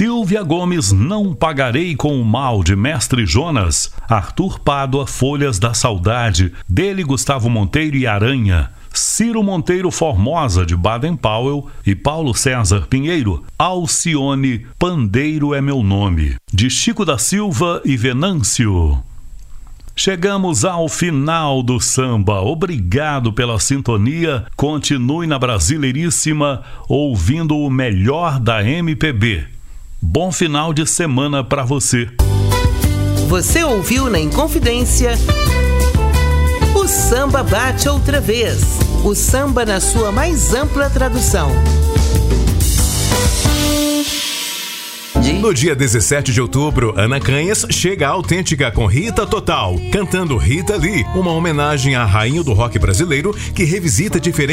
Silvia Gomes, Não Pagarei com o Mal, de Mestre Jonas. Arthur Pádua, Folhas da Saudade, dele Gustavo Monteiro e Aranha. Ciro Monteiro, Formosa, de Baden Powell. E Paulo César Pinheiro, Alcione, Pandeiro é Meu Nome, de Chico da Silva e Venâncio. Chegamos ao final do samba. Obrigado pela sintonia. Continue na Brasileiríssima, ouvindo o melhor da MPB. Bom final de semana para você. Você ouviu na Inconfidência o Samba Bate Outra Vez. O samba na sua mais ampla tradução. No dia 17 de outubro, Ana Canhas chega autêntica com Rita Total, cantando Rita Lee, uma homenagem à rainha do rock brasileiro que revisita diferentes